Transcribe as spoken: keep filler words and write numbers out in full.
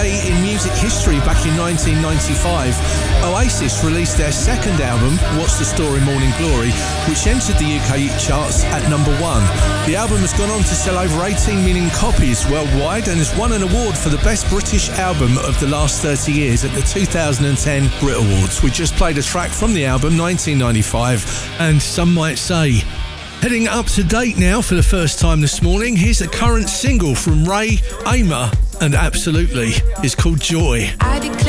day in music history back in nineteen ninety-five, Oasis released their second album, What's the Story Morning Glory, which entered the U K charts at number one. The album has gone on to sell over eighteen million copies worldwide and has won an award for the best British album of the last thirty years at the two thousand ten Brit Awards. We just played a track from the album nineteen ninety-five, and some might say, heading up to date now for the first time this morning, here's a current single from Ray, Aimer and Absolutely. It's called Joy. I declare